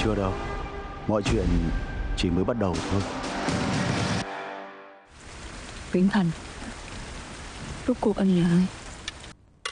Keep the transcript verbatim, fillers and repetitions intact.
Chưa đâu. Mọi chuyện chỉ mới bắt đầu thôi. Viễn Thành, rốt cuộc anh là ai?